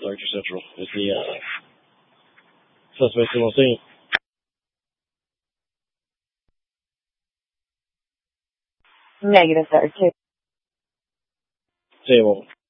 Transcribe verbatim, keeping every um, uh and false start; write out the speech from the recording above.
Archer Central. Is the uh, suspect still on scene? Negative, sir. Two. Table.